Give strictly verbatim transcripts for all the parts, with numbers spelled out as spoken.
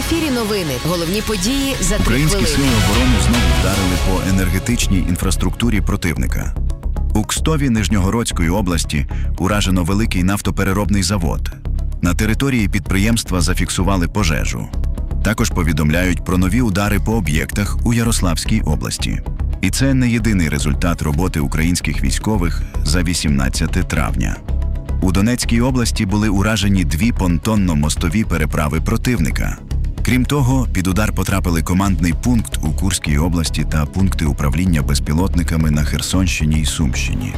ефірі новини. Головні події за три хвилини. Українські сили оборони знову вдарили по енергетичній інфраструктурі противника. У Кстові Нижньогородської області уражено великий нафтопереробний завод. На території підприємства зафіксували пожежу. Також повідомляють про нові удари по об'єктах у Ярославській області. І це не єдиний результат роботи українських військових за вісімнадцяте травня. У Донецькій області були уражені дві понтонно-мостові переправи противника. Крім того, під удар потрапили командний пункт у Курській області та пункти управління безпілотниками на Херсонщині і Сумщині.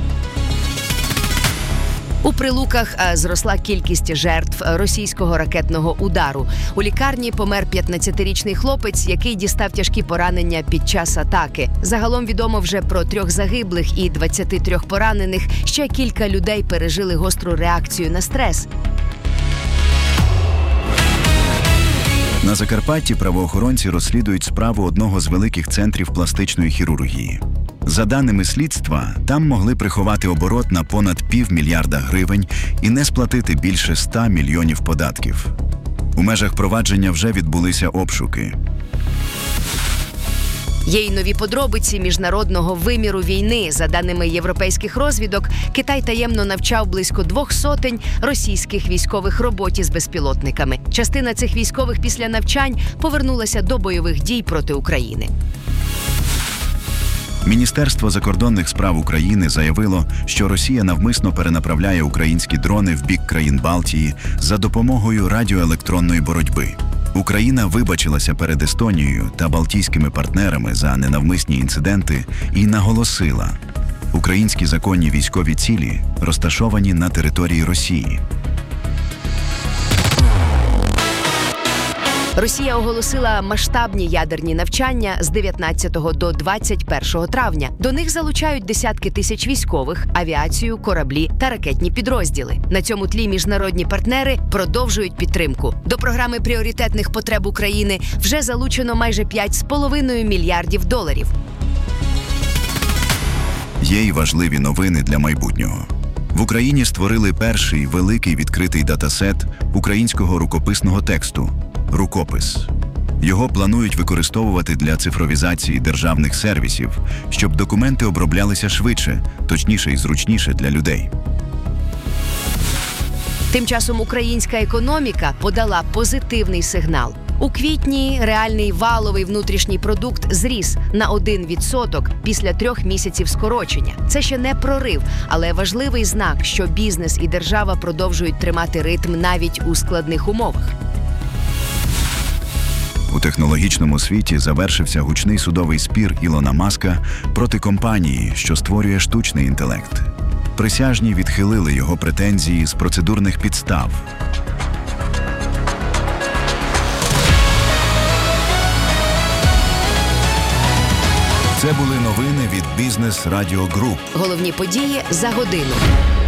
У Прилуках зросла кількість жертв російського ракетного удару. У лікарні помер п'ятнадцятирічний хлопець, який дістав тяжкі поранення під час атаки. Загалом відомо вже про трьох загиблих і двадцяти трьох поранених. Ще кілька людей пережили гостру реакцію на стрес. На Закарпатті правоохоронці розслідують справу одного з великих центрів пластичної хірургії. За даними слідства, там могли приховати оборот на понад півмільярда гривень і не сплатити більше ста мільйонів податків. У межах провадження вже відбулися обшуки. Є й нові подробиці міжнародного виміру війни. За даними європейських розвідок, Китай таємно навчав близько двох сотень російських військових роботі з безпілотниками. Частина цих військових після навчань повернулася до бойових дій проти України. Міністерство закордонних справ України заявило, що Росія навмисно перенаправляє українські дрони в бік країн Балтії за допомогою радіоелектронної боротьби. Україна вибачилася перед Естонією та балтійськими партнерами за ненавмисні інциденти і наголосила: українські законні військові цілі розташовані на території Росії. Росія оголосила масштабні ядерні навчання з дев'ятнадцятого до двадцять першого травня. До них залучають десятки тисяч військових, авіацію, кораблі та ракетні підрозділи. На цьому тлі міжнародні партнери продовжують підтримку. До програми пріоритетних потреб України вже залучено майже п'ять з половиною мільярдів доларів. Є й важливі новини для майбутнього. В Україні створили перший великий відкритий датасет українського рукописного тексту – «Рукопис». Його планують використовувати для цифровізації державних сервісів, щоб документи оброблялися швидше, точніше і зручніше для людей. Тим часом українська економіка подала позитивний сигнал. У квітні реальний валовий внутрішній продукт зріс на один відсоток після трьох місяців скорочення. Це ще не прорив, але важливий знак, що бізнес і держава продовжують тримати ритм навіть у складних умовах. У технологічному світі завершився гучний судовий спір Ілона Маска проти компанії, що створює штучний інтелект. Присяжні відхилили його претензії з процедурних підстав. Це були новини від Бізнес Радіо Груп. Головні події за годину.